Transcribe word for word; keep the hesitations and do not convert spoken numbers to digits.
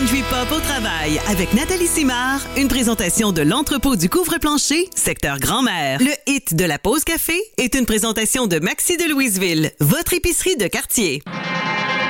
Country Pop au travail avec Nathalie Simard, une présentation de l'entrepôt du couvre-plancher, secteur Grand-Mère. Le hit de la pause café est une présentation de Maxi de Louisville, votre épicerie de quartier.